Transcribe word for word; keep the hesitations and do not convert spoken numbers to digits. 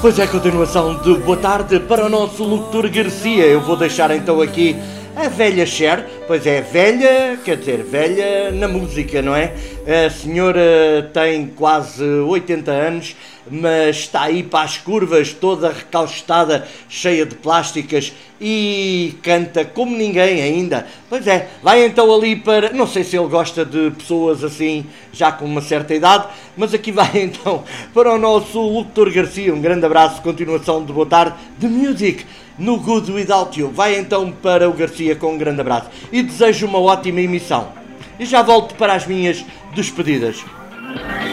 Pois é, continuação de boa tarde para o nosso locutor Garcia. Eu vou deixar então aqui a velha Cher. Pois é, velha, quer dizer, velha na música, não é? A senhora tem quase oitenta anos, mas está aí para as curvas, toda recalchutada, cheia de plásticas e canta como ninguém ainda. Pois é, vai então ali para... Não sei se ele gosta de pessoas assim, já com uma certa idade, mas aqui vai então para o nosso locutor Garcia. Um grande abraço, continuação de boa tarde, de Music no Good Without You. Vai então para o Garcia com um grande abraço e desejo uma ótima emissão. E já volto para as minhas despedidas.